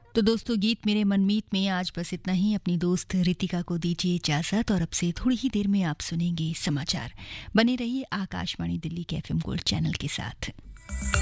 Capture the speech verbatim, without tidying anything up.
तो दोस्तों, गीत मेरे मनमीत में आज बस इतना ही। अपनी दोस्त रितिका को दीजिए इजाजत और अब से थोड़ी ही देर में आप सुनेंगे समाचार। बने रहिए आकाशवाणी दिल्ली के एफएम गोल्ड चैनल के साथ।